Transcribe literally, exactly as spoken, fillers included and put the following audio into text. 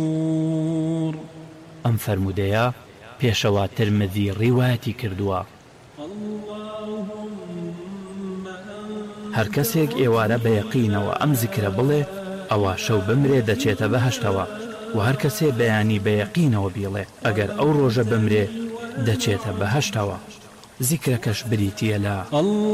ئەم فەرمودەیە پێشەوە ترمذی ڕیوایەتی کردووە. هەر کەسێک ئێوارە بە یەقینەوە ئەم زیکرە بڵێ ئەوە شەو بمرێ دەچێتە بەهەشتەوە، و هەر کەسێ بەیانی بە یەقینەوە بیڵێ ئەگەر ئەو ڕۆژە بمرێ دەچێتە بەهەشتەوە. زیکرەکەش بریتیە لە